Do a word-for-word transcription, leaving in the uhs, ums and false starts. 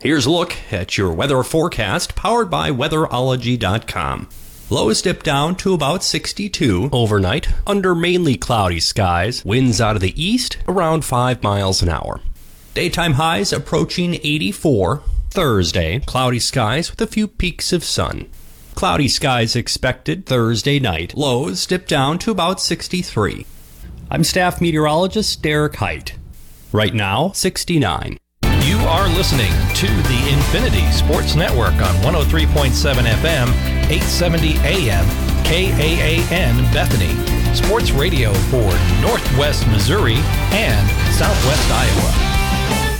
Here's a look at your weather forecast powered by weatherology dot com. Lows dip down to about sixty-two overnight under mainly cloudy skies. Winds out of the east around five miles an hour. Daytime highs approaching eighty-four. Thursday, cloudy skies with a few peaks of sun. Cloudy skies expected Thursday night. Lows dip down to about sixty-three. I'm staff meteorologist Derek Height. Right now, sixty-nine. You are listening to the Infinity Sports Network on one oh three point seven F M, eight seventy A M, K A A N Bethany. Sports radio for Northwest Missouri and Southwest Iowa.